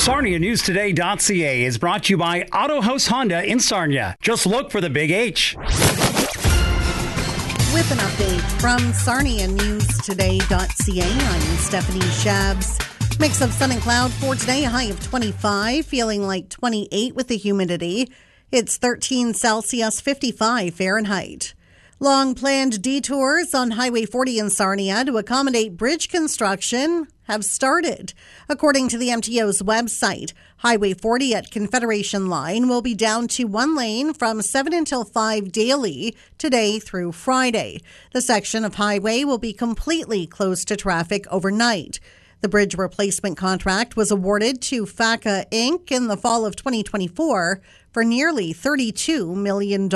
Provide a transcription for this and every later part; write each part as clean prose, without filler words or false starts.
SarniaNewsToday.ca is brought to you by Auto House Honda in Sarnia. Just look for the big H. With an update from SarniaNewsToday.ca, I'm Stephanie Shabs. Mix of sun and cloud for today, a high of 25, feeling like 28 with the humidity. It's 13 Celsius, 55 Fahrenheit. Long-planned detours on Highway 40 in Sarnia to accommodate bridge construction have started. According to the MTO's website, Highway 40 at Confederation Line will be down to one lane from 7 until 5 daily today through Friday. The section of highway will be completely closed to traffic overnight. The bridge replacement contract was awarded to FACA Inc. in the fall of 2024 for nearly $32 million.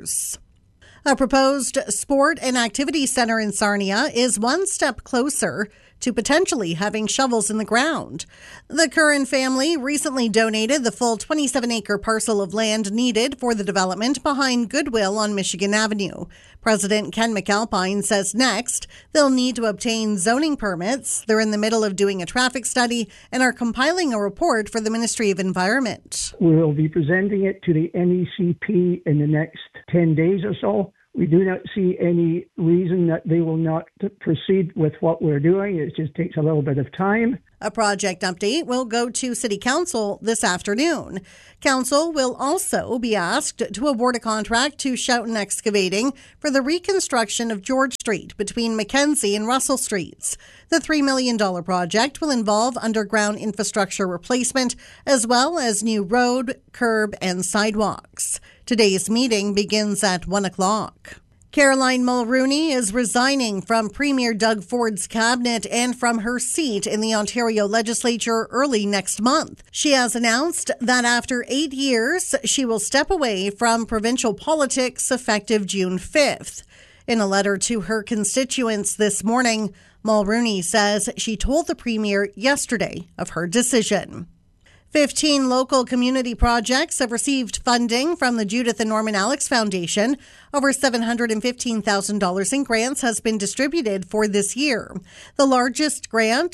A proposed sport and activity center in Sarnia is one step closer to potentially having shovels in the ground. The Curran family recently donated the full 27-acre parcel of land needed for the development behind Goodwill on Michigan Avenue. President Ken McAlpine says next they'll need to obtain zoning permits. They're in the middle of doing a traffic study and are compiling a report for the Ministry of Environment. We'll be presenting it to the NECP in the next 10 days or so. We do not see any reason that they will not proceed with what we're doing. It just takes a little bit of time. A project update will go to City Council this afternoon. Council will also be asked to award a contract to Schouten Excavating for the reconstruction of George Street between Mackenzie and Russell Streets. The $3 million project will involve underground infrastructure replacement as well as new road, curb, and sidewalks. Today's meeting begins at 1 o'clock. Caroline Mulrooney is resigning from Premier Doug Ford's cabinet and from her seat in the Ontario Legislature early next month. She has announced that after 8 years, she will step away from provincial politics effective June 5th. In a letter to her constituents this morning, Mulrooney says she told the Premier yesterday of her decision. 15 local community projects have received funding from the Judith and Norman Alex Foundation. Over $715,000 in grants has been distributed for this year. The largest grant,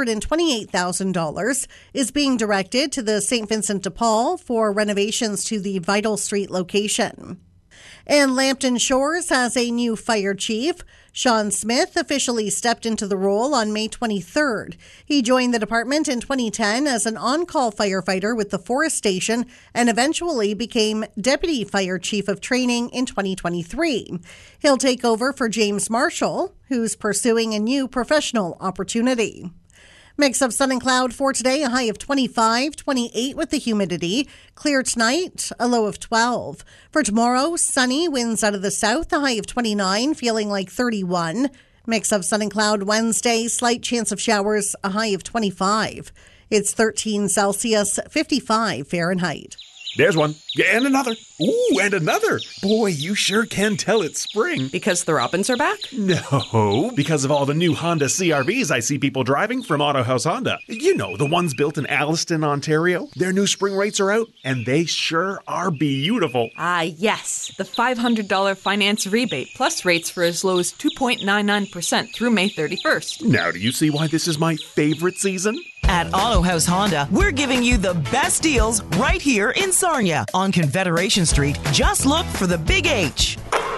$128,000, is being directed to the St. Vincent de Paul for renovations to the Vital Street location. And Lambton Shores has a new fire chief. Sean Smith officially stepped into the role on May 23rd. He joined the department in 2010 as an on-call firefighter with the Forest Station and eventually became Deputy Fire Chief of Training in 2023. He'll take over for James Marshall, who's pursuing a new professional opportunity. Mix of sun and cloud for today, a high of 25, 28 with the humidity. Clear tonight, a low of 12. For tomorrow, sunny, winds out of the south, a high of 29, feeling like 31. Mix of sun and cloud Wednesday, slight chance of showers, a high of 25. It's 13 Celsius, 55 Fahrenheit. There's one. Yeah, and another. Ooh, and another. Boy, you sure can tell it's spring. Because the Robins are back? No, because of all the new Honda CRVs I see people driving from Auto House Honda. You know, the ones built in Alliston, Ontario. Their new spring rates are out, and they sure are beautiful. Ah, yes. The $500 finance rebate, plus rates for as low as 2.99% through May 31st. Now, do you see why this is my favorite season? At Auto House Honda, we're giving you the best deals right here in Sarnia on Confederation Street. Just look for the Big H.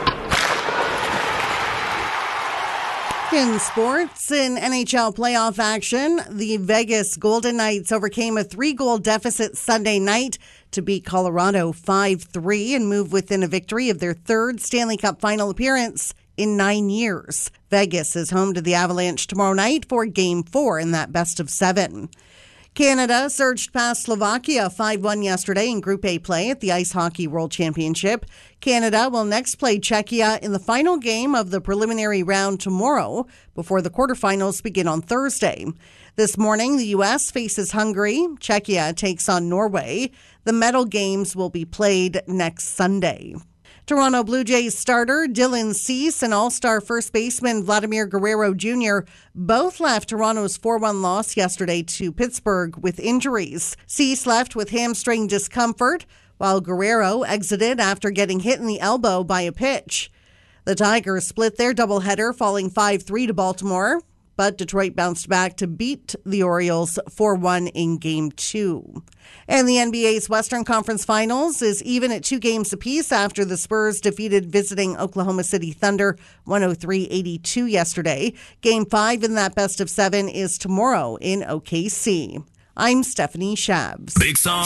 In sports, in NHL playoff action, the Vegas Golden Knights overcame a 3-goal deficit Sunday night to beat Colorado 5-3 and move within a victory of their third Stanley Cup final appearance in 9 years. Vegas is home to the Avalanche tomorrow night for Game 4 in that best of 7. Canada surged past Slovakia 5-1 yesterday in Group A play at the Ice Hockey World Championship. Canada will next play Czechia in the final game of the preliminary round tomorrow before the quarterfinals begin on Thursday. This morning, the U.S. faces Hungary. Czechia takes on Norway. The medal games will be played next Sunday. Toronto Blue Jays starter Dylan Cease and all-star first baseman Vladimir Guerrero Jr. both left Toronto's 4-1 loss yesterday to Pittsburgh with injuries. Cease left with hamstring discomfort, while Guerrero exited after getting hit in the elbow by a pitch. The Tigers split their doubleheader, falling 5-3 to Baltimore. but Detroit bounced back to beat the Orioles 4-1 in Game 2. And the NBA's Western Conference Finals is even at 2 games apiece after the Spurs defeated visiting Oklahoma City Thunder 103-82 yesterday. Game 5 in that best of 7 is tomorrow in OKC. I'm Stephanie Shabs. Big song.